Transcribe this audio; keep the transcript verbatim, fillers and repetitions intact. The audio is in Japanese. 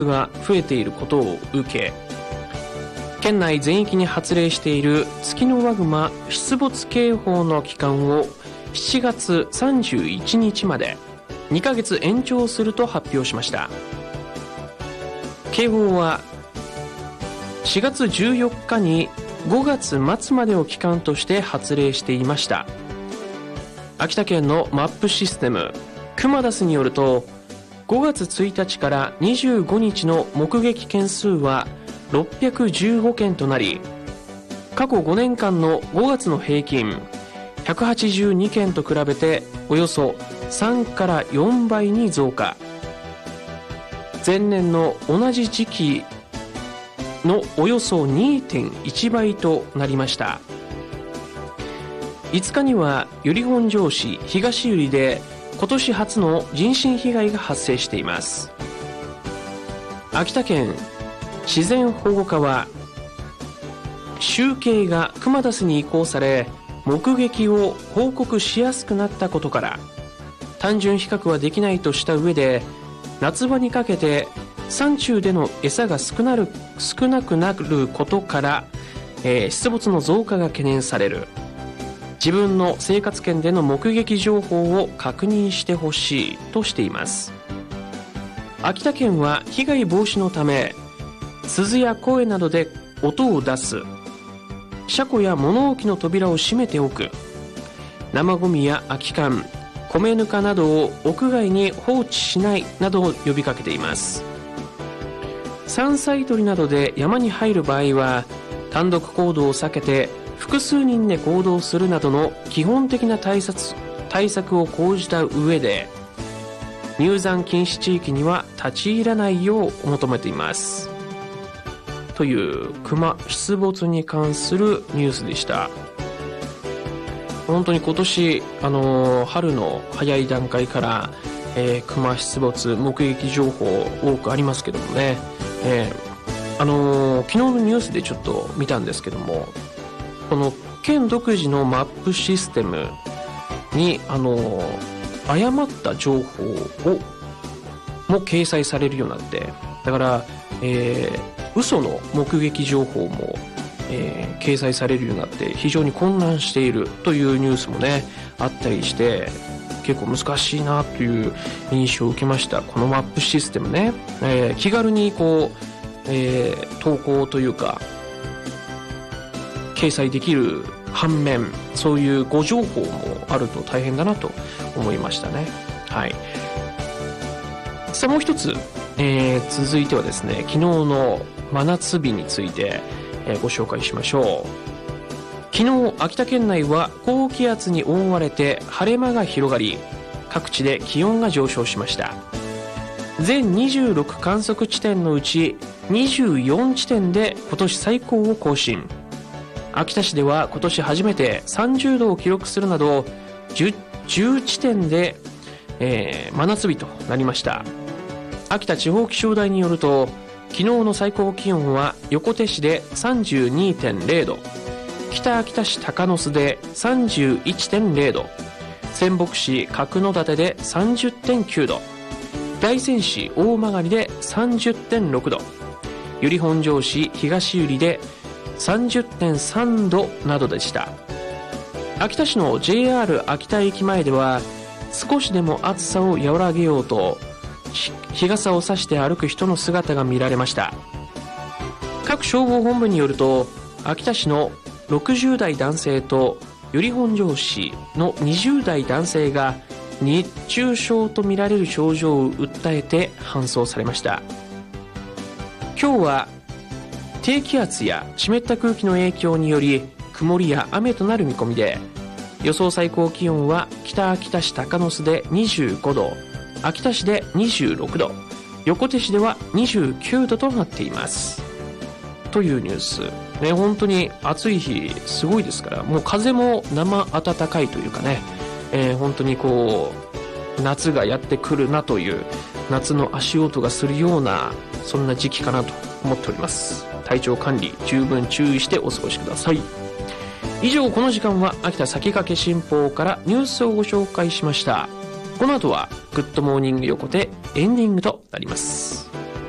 が増えていることを受け、県内全域に発令しているツキノワグマ出没警報の期間をしちがつさんじゅういちにちまでにかげつ延長すると発表しました。警報はしがつじゅうよっかにごがつまつまでを期間として発令していました。秋田県のマップシステムクマダスによると、ごがつついたちからにじゅうごにちの目撃件数はろっぴゃくじゅうごけんとなり、過去ごねんかんのごがつの平均ひゃくはちじゅうにけんと比べておよそさんからよんばいに増加。前年の同じ時期のおよそ にてんいちばいとなりました。いつかには由利本荘市東由利で今年初の人身被害が発生しています。秋田県自然保護課は、集計がクマダスに移行され目撃を報告しやすくなったことから単純比較はできないとした上で、夏場にかけて山中での餌が少なる少なくなることから、えー、出没の増加が懸念される。自分の生活圏での目撃情報を確認してほしいとしています。秋田県は被害防止のため、鈴や声などで音を出す、車庫や物置の扉を閉めておく、生ゴミや空き缶、米ぬかなどを屋外に放置しないなどを呼びかけています。山菜採りなどで山に入る場合は単独行動を避けて複数人で行動するなどの基本的な対策、対策を講じた上で、入山禁止地域には立ち入らないよう求めていますというクマ出没に関するニュースでした。本当に今年、あのー、春の早い段階から、えー、クマ出没目撃情報多くありますけどもね、えーあのー、昨日のニュースでちょっと見たんですけども、この県独自のマップシステムに、あのー、誤った情報をも掲載されるようになって、だから、えー、嘘の目撃情報もえー、掲載されるようになって非常に混乱しているというニュースもねあったりして、結構難しいなという印象を受けました。このマップシステムね、えー、気軽にこう、えー、投稿というか掲載できる反面、そういう誤情報もあると大変だなと思いましたね。はい。さあもう一つ、えー、続いてはですね、昨日の真夏日についてえー、ご紹介しましょう。昨日秋田県内は高気圧に覆われて晴れ間が広がり、各地で気温が上昇しました。全にじゅうろく観測地点のうちにじゅうよんちてんで今年最高を更新。秋田市では今年初めてさんじゅうどを記録するなど 10, じゅうちてんで、えー、真夏日となりました。秋田地方気象台によると、昨日の最高気温は横手市で さんじゅうにてんれいど、北秋田市鷹巣で さんじゅういちてんれいど、仙北市角館で さんじゅってんきゅうど、大仙市大曲で さんじゅってんろくど、由利本荘市東由利で さんじゅってんさんどなどでした。秋田市の ジェイアール 秋田駅前では少しでも暑さを和らげようと日傘を差して歩く人の姿が見られました。各消防本部によると、秋田市のろくじゅうだい男性と由利本荘市のにじゅうだい男性が熱中症とみられる症状を訴えて搬送されました。今日は低気圧や湿った空気の影響により曇りや雨となる見込みで、予想最高気温は北秋田市鷹巣でにじゅうごど、秋田市でにじゅうろくど、横手市ではにじゅうきゅうどとなっていますというニュース、ね、本当に暑い日すごいですから、もう風も生暖かいというかね、えー、本当にこう夏がやってくるなという、夏の足音がするようなそんな時期かなと思っております。体調管理十分注意してお過ごしください。以上、この時間は秋田先駆け新報からニュースをご紹介しました。この後はグッドモーニング横手エンディングとなります。